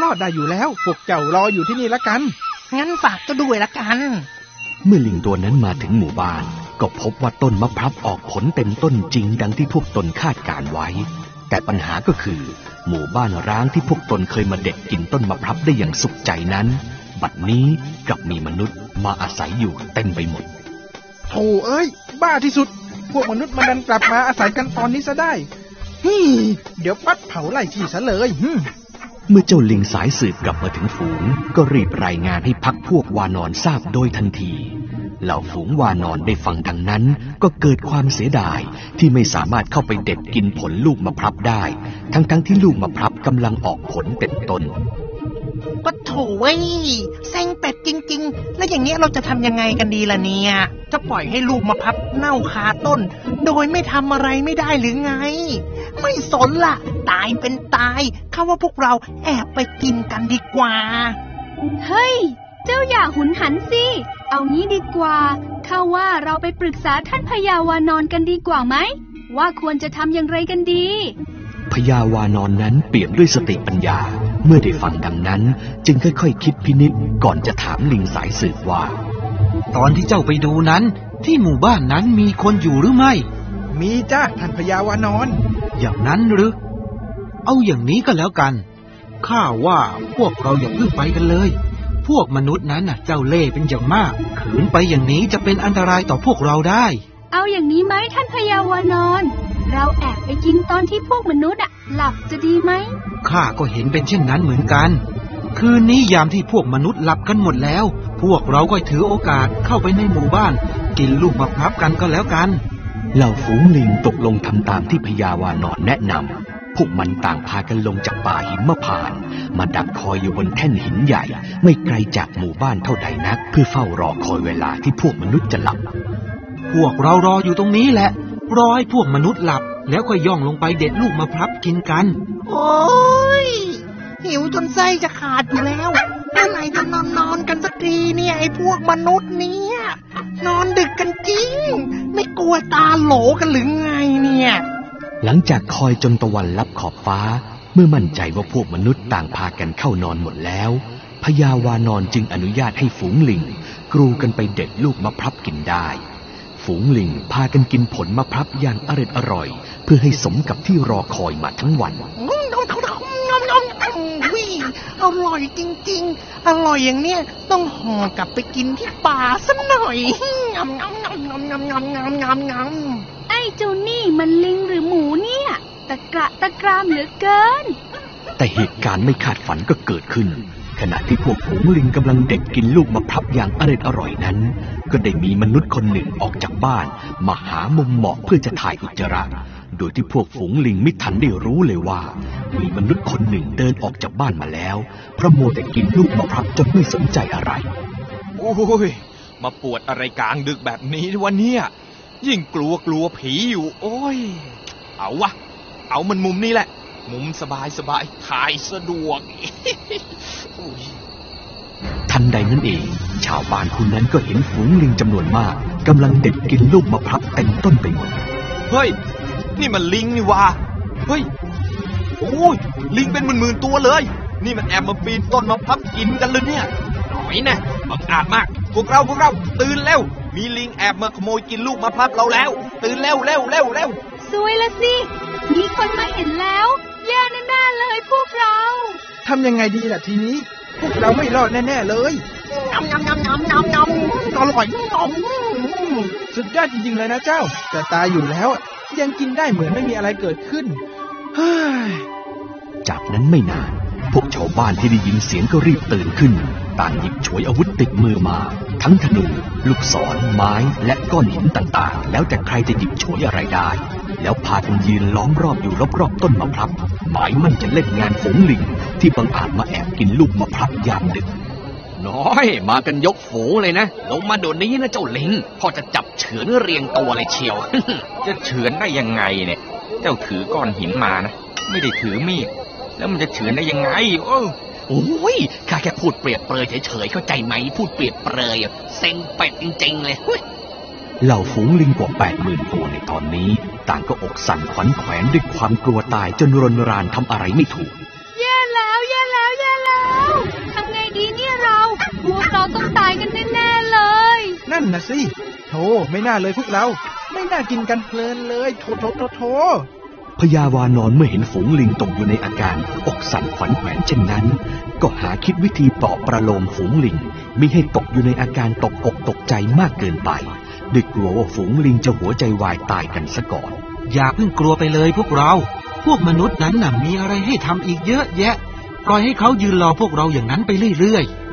อดได้อยู่แล้วพวกเจ้ารออยู่ที่นี่ละกันงั้นฝากก็ด้วยละกันเมื่อลิงตัวนั้นมาถึงหมู่บ้านก็พบว่าต้นมะพร้าวออกผลเต็มต้นจริงดังที่พวกตนคาดการไว้แต่ปัญหาก็คือหมู่บ้านร้างที่พวกตนเคยมาเด็ดกินต้นมะพร้าวได้อย่างสุขใจนั้นบัดนี้กลับมีมนุษย์มาอาศัยอยู่เต็มไปหมดโธ่เอ้ยบ้าที่สุดพวกมนุษย์มันดันกลับมาอาศัยกันตอนนี้ซะได้เดี๋ยวปัดเผาไล่ที่ซะเลยเมื่อเจ้าลิงสายสืบกลับมาถึงฝูงก็รีบรายงานให้พรรคพวกวานอนทราบโดยทันทีเหล่าฝูงวานอนได้ฟังดังนั้นก็เกิดความเสียดายที่ไม่สามารถเข้าไปเด็ดกินผลลูกมะพร้าวได้ทั้งที่ลูกมะพร้าวกำลังออกผลเต็มต้นปะโถเว้ยเซ็งเป็ดจริงๆแล้วอย่างนี้เราจะทำยังไงกันดีล่ะเนี่ยจะปล่อยให้ลูกมะพร้าวเน่าคาต้นโดยไม่ทำอะไรไม่ได้หรือไงไม่สนล่ะตายเป็นตายข้าว่าพวกเราแอบไปกินกันดีกว่าเฮ้ยเจ้าอย่าหุนหันสิเอางี้ดีกว่าข้าว่าเราไปปรึกษาท่านพญาวานอนกันดีกว่าไหมว่าควรจะทำอย่างไรกันดีพญาวานอนนั้นเปี่ยมด้วยสติปัญญาเมื่อได้ฟังดังนั้นจึงค่อยๆคิดพินิจก่อนจะถามลิงสายสืบว่าตอนที่เจ้าไปดูนั้นที่หมู่บ้านนั้นมีคนอยู่หรือไม่มีจ้าท่านพญาวานอนอย่างนั้นหรือเอาอย่างนี้ก็แล้วกันข้าว่าพวกเราอย่าเพิ่งไปกันเลยพวกมนุษย์นั้นน่ะเจ้าเล่ห์เป็นอย่างมากขืนไปอย่างนี้จะเป็นอันตรายต่อพวกเราได้เอาอย่างนี้ไหมท่านพญาวานอนเราแอบไปกินตอนที่พวกมนุษย์หลับจะดีไหมข้าก็เห็นเป็นเช่นนั้นเหมือนกันคืนนี้ยามที่พวกมนุษย์หลับกันหมดแล้วพวกเราก็ถือโอกาสเข้าไปในหมู่บ้านกินลูกมะพร้าวกันก็แล้วกันเหล่าฝูงลิงตกลงทำตามที่พญาวานอนแนะนำพวกมันต่างพากันลงจากป่าหิมพานต์มาดักคอยอยู่บนแท่นหินใหญ่ไม่ไกลจากหมู่บ้านเท่าใดนักเพื่อเฝ้ารอคอยเวลาที่พวกมนุษย์จะหลับพวกเรารออยู่ตรงนี้แหละรอให้พวกมนุษย์หลับแล้วค่อยย่องลงไปเด็ดลูกมะพร้าวกินกันโอ้ยหิวจนไส้จะขาดอยู่แล้วเมื่อไหร่จะนอนกันสักทีเนี่ยไอ้พวกมนุษย์เนี่ยนอนดึกกันจริงไม่กลัวตาโหลกันหรือไงเนี่ยหลังจากคอยจนตะวันลับขอบฟ้าเมื่อมั่นใจว่าพวกมนุษย์ต่างพากันเข้านอนหมดแล้วพญาวานอนจึงอนุญาตให้ฝูงลิงกรูกันไปเด็ดลูกมะพร้าวกินได้ฝูงลิงพากันกินผลมะพร้าวอย่างอร่อยเพื่อให้สมกับที่รอคอยมาทั้งวันอร่อยจริงๆอร่อยอย่างเนี้ยต้องห่อกลับไปกินที่ป่าสักหน่อยไอ้เจ้านี่มันลิงหรือหมูเนี่ยตะกระตะกรามเหลือเกินแต่เหตุการณ์ไม่คาดฝันก็เกิดขึ้นขณะที่พวกฝูงลิงกำลังเด็ดกินลูกมะพร้าวอย่างอร่อยนั้นก็ได้มีมนุษย์คนหนึ่งออกจากบ้านมาหามุมเหมาะเพื่อจะถ่ายอุจจาระโดยที่พวกฝูงลิงไม่ทันได้รู้เลยว่ามีมนุษย์คนหนึ่งเดินออกจากบ้านมาแล้วเพราะมัวแต่กินลูกมะพร้าวจนไม่สนใจอะไรโอ้ยมาปวดอะไรกลางดึกแบบนี้วะเนี่ยยิ่งกลัวผีอยู่โอ้ยเอาวะเอามันมุมนี้แหละมุมสบายถ่ายสะดวกทันใดนั้นเองชาวบ้านคนนั้นก็เห็นฝูงลิงจำนวนมากกำลังเด็ดกินลูกมะพร้าวเต็มต้นไปหมดเฮ้ยนี่มันลิงนี่วะเฮ้ยโอ้ยลิงเป็นหมื่นตัวเลยนี่มันแอบมาปีนต้นมะพร้าวกินกันเลยเนี่ยหน่อยนะบังอาจมากพวกเราตื่นแล้วมีลิงแอบมาขโมยกินลูกมะพร้าวเราแล้วตื่นเร็วสวยละสิมีคนมาเห็นแล้วแย่แน่ๆเลยพวกเราทำยังไงดีล่ะทีนี้พวกเราไม่รอดแน่ๆเลยอร่อยสุดยอดจริงๆเลยนะเจ้าแต่ตายอยู่แล้วยังกินได้เหมือนไม่มีอะไรเกิดขึ้นจากนั้นไม่นานพวกชาวบ้านที่ได้ยินเสียงก็รีบตื่นขึ้นต่างหยิบฉวยอาวุธติดมือมาทั้งธนูลูกศรไม้และก้อนหินต่างๆแล้วแต่ใครจะหยิบฉวยอะไรได้แล้วพากันยืนล้อมรอบอยู่รอบๆต้นมะพร้าวหมายมั่นจะเล่นงานฝูงลิงที่บังอาจมาแอบกินลูกมะพร้าวยามดึกน้อยมากันยกฝูงเลยนะลงมาเดี๋ยวนี้นะเจ้าลิงพ่อจะจับเฉือนเรียงตัวเลยเชียวจะเฉือนได้ยังไงเนี่ยเจ้าถือก้อนหินมานะไม่ได้ถือมีดแล้วมันจะเฉือนได้ยังไงโอ้ยข้าแค่พูดเปรียบเปรยเฉยๆเข้าใจไหมพูดเปรียบเปรยเซ็งเป็ดจริงๆเลยเหล่าฝูงลิงกว่า 80,000 ตัวในตอนนี้ต่างก็อกสั่นขวัญแขวนด้วยความกลัวตายจนรนรานทำอะไรไม่ถูกแย่แล้วนะสิโธ่ไม่น่าเลยพวกเราไม่น่ากินกันเพลินเลยโธ่พญาวานอนเมื่อเห็นฝูงลิงตกอยู่ในอาการอกสั่นขวัญแขวนเช่นนั้นก็หาคิดวิธีปลอบประโลมฝูงลิงมิให้ตกอยู่ในอาการตกอกตกใจมากเกินไปด้วยกลัวว่าฝูงลิงจะหัวใจวายตายกันซะก่อนอย่าเพิ่งกลัวไปเลยพวกเราพวกมนุษย์นั้นน่ะมีอะไรให้ทำอีกเยอะแยะปล่อยให้เขายืนรอพวกเราอย่างนั้นไปเรื่อยๆ